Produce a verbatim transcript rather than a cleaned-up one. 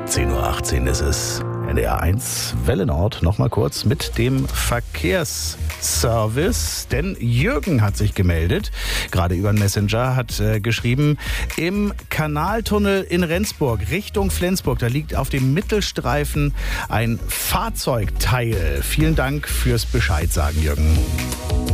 zehn Uhr achtzehn ist es. N D R eins Welle Nord noch mal kurz mit dem Verkehrsservice, denn Jürgen hat sich gemeldet, gerade über den Messenger, hat äh, geschrieben, im Kanaltunnel in Rendsburg Richtung Flensburg, da liegt auf dem Mittelstreifen ein Fahrzeugteil. Vielen Dank fürs Bescheid sagen, Jürgen.